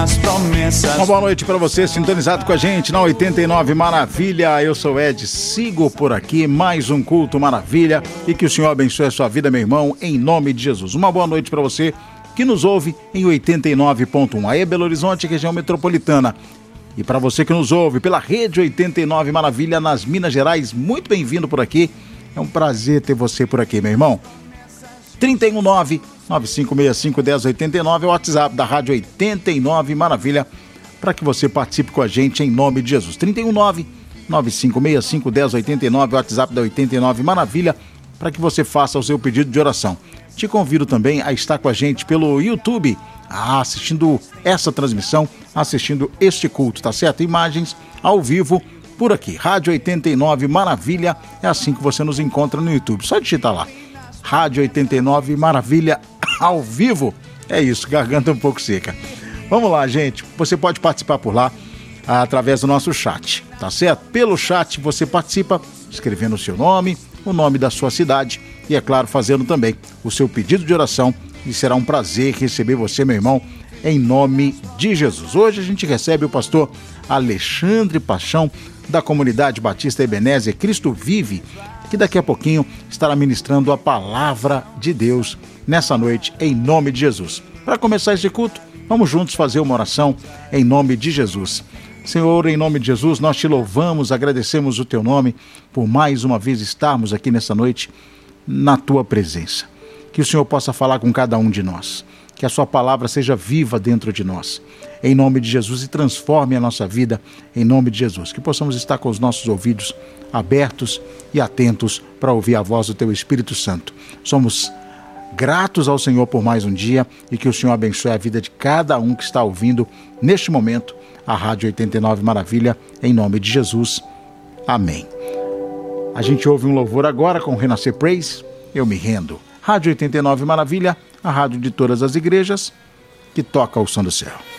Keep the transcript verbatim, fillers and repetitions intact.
as promessas. Uma boa noite para você, sintonizado com a gente na oitenta e nove Maravilha. Eu sou Ed, sigo por aqui, mais um culto maravilha, e que o Senhor abençoe a sua vida, meu irmão, em nome de Jesus. Uma boa noite para você que nos ouve em oitenta e nove ponto um, aí Belo Horizonte, região metropolitana. E para você que nos ouve pela rede oitenta e nove Maravilha nas Minas Gerais, muito bem-vindo por aqui. É um prazer ter você por aqui, meu irmão. trinta e um nove, nove cinco seis cinco, um zero oito nove é o WhatsApp da Rádio oitenta e nove Maravilha, para que você participe com a gente em nome de Jesus. trinta e um nove, nove cinco seis cinco, um zero oito nove, WhatsApp da oitenta e nove Maravilha, para que você faça o seu pedido de oração. Te convido também a estar com a gente pelo YouTube, ah, assistindo essa transmissão, assistindo este culto, tá certo? Imagens ao vivo por aqui, Rádio oitenta e nove Maravilha, é assim que você nos encontra no YouTube, só digitar lá. Rádio oitenta e nove Maravilha ao vivo. É isso, garganta um pouco seca. Vamos lá, gente. Você pode participar por lá através do nosso chat, tá certo? Pelo chat você participa escrevendo o seu nome, o nome da sua cidade e, é claro, fazendo também o seu pedido de oração. E será um prazer receber você, meu irmão, em nome de Jesus. Hoje a gente recebe o pastor Alexandre Paixão, da Comunidade Batista Ebenezer Cristo Vive, que daqui a pouquinho estará ministrando a palavra de Deus nessa noite, em nome de Jesus. Para começar esse culto, vamos juntos fazer uma oração em nome de Jesus. Senhor, em nome de Jesus, nós te louvamos, agradecemos o teu nome por mais uma vez estarmos aqui nessa noite na tua presença. Que o Senhor possa falar com cada um de nós, que a sua palavra seja viva dentro de nós, em nome de Jesus, e transforme a nossa vida, em nome de Jesus. Que possamos estar com os nossos ouvidos abertos e atentos para ouvir a voz do teu Espírito Santo. Somos gratos ao Senhor por mais um dia e que o Senhor abençoe a vida de cada um que está ouvindo neste momento a Rádio oitenta e nove Maravilha, em nome de Jesus. Amém. A gente ouve um louvor agora com Renascer Praise, Eu Me Rendo. Rádio oitenta e nove Maravilha, a rádio de todas as igrejas, que toca o som do céu.